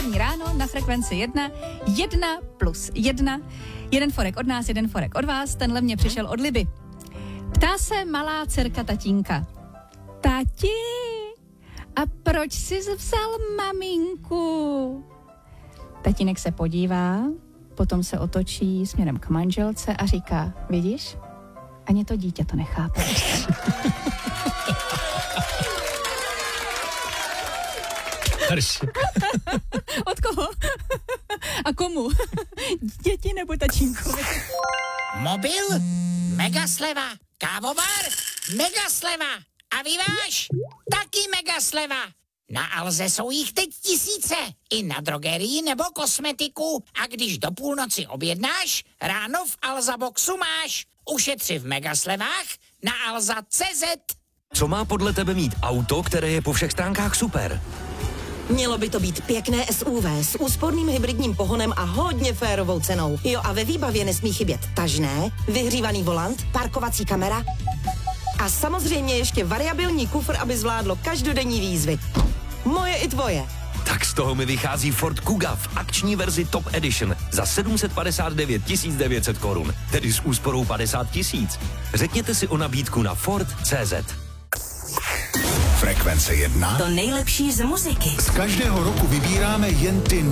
pondělní ráno na Frekvenci 1, 1+1, jeden forek od nás, jeden forek od vás, tenhle mě přišel od Liby. Ptá se malá dcerka tatínka. Tati, a proč jsi vzal maminku? Tatínek se podívá, potom se otočí směrem k manželce a říká, vidíš, ani to dítě to nechápe. Od koho? A komu? Děti nebo tatínkovi? Mobil? Mega sleva. Kávovar? Mega sleva. A vyváž? Taky mega sleva. Na Alze jsou jich teď tisíce. I na drogerii nebo kosmetiku. A když do půlnoci objednáš, ráno v Alza Boxu máš. Ušetři v megaslevách na alza.cz. Co má podle tebe mít auto, které je po všech stránkách super? Mělo by to být pěkné SUV s úsporným hybridním pohonem a hodně férovou cenou. Jo, a ve výbavě nesmí chybět tažné, vyhřívaný volant, parkovací kamera a samozřejmě ještě variabilní kufr, aby zvládlo každodenní výzvy. Moje i tvoje. Tak z toho mi vychází Ford Kuga v akční verzi Top Edition za 759 900 korun, tedy s úsporou 50 000. Řekněte si o nabídku na Ford.cz. Frekvence 1. To nejlepší z muziky. Z každého roku vybíráme jen ty